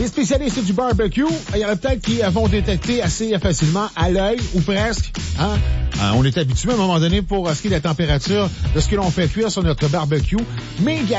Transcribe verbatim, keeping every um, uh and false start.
spécialistes du barbecue, il y en a peut-être qui vont détecter assez facilement à l'œil, ou presque. Hein? Euh, on est habitué à un moment donné pour ce qui est de la température de ce que l'on fait cuire sur notre barbecue. Mais